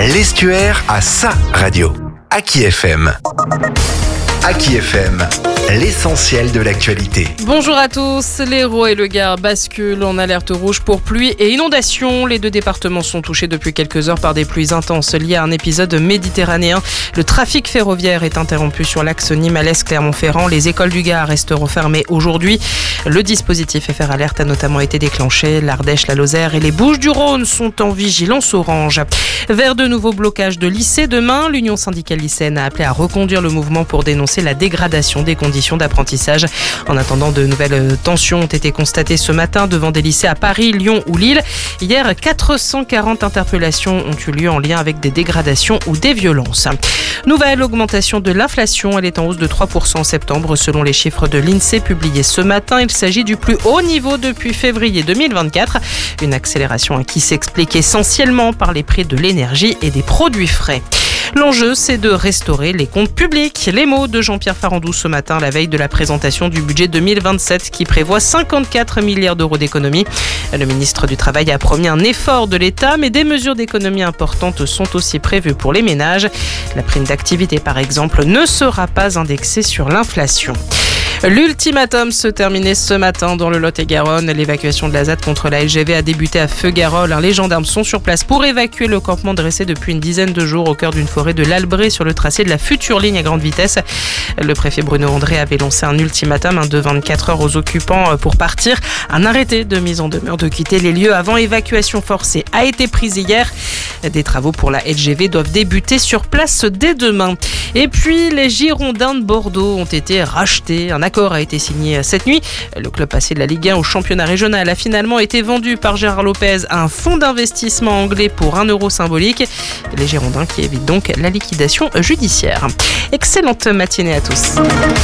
L'Estuaire a sa radio. Aki FM. Aki FM, l'essentiel de l'actualité. Bonjour à tous, l'Hérault et le Gard basculent en alerte rouge pour pluie et inondation. Les deux départements sont touchés depuis quelques heures par des pluies intenses liées à un épisode méditerranéen. Le trafic ferroviaire est interrompu sur l'axe Nîmes-Alès-Clermont-Ferrand. Les écoles du Gard resteront fermées aujourd'hui. Le dispositif FR Alert a notamment été déclenché. L'Ardèche, la Lozère et les Bouches-du-Rhône sont en vigilance orange. Vers de nouveaux blocages de lycées demain, l'Union syndicale lycéenne a appelé à reconduire le mouvement pour dénoncer la dégradation des conditions d'apprentissage. En attendant, de nouvelles tensions ont été constatées ce matin devant des lycées à Paris, Lyon ou Lille. Hier, 440 interpellations ont eu lieu en lien avec des dégradations ou des violences. Nouvelle augmentation de l'inflation, elle est en hausse de 3% en septembre selon les chiffres de l'INSEE publiés ce matin. Il s'agit du plus haut niveau depuis février 2024. Une accélération qui s'explique essentiellement par les prix de l'énergie et des produits frais. L'enjeu, c'est de restaurer les comptes publics. Les mots de Jean-Pierre Farandou ce matin, la veille de la présentation du budget 2027 qui prévoit 54 milliards d'euros d'économies. Le ministre du Travail a promis un effort de l'État, mais des mesures d'économie importantes sont aussi prévues pour les ménages. La prime d'activité, par exemple, ne sera pas indexée sur l'inflation. L'ultimatum se terminait ce matin dans le Lot-et-Garonne. L'évacuation de la ZAD contre la LGV a débuté à Feux-Garol. Les gendarmes sont sur place pour évacuer le campement dressé depuis une dizaine de jours au cœur d'une forêt de l'Albret sur le tracé de la future ligne à grande vitesse. Le préfet Bruno André avait lancé un ultimatum de 24 heures aux occupants pour partir. Un arrêté de mise en demeure de quitter les lieux avant évacuation forcée a été pris hier. Des travaux pour la LGV doivent débuter sur place dès demain. Et puis, les Girondins de Bordeaux ont été rachetés. Un accord a été signé cette nuit. Le club passé de la Ligue 1 au championnat régional a finalement été vendu par Gérard Lopez à un fonds d'investissement anglais pour 1 euro symbolique. Les Girondins qui évitent donc la liquidation judiciaire. Excellente matinée à tous.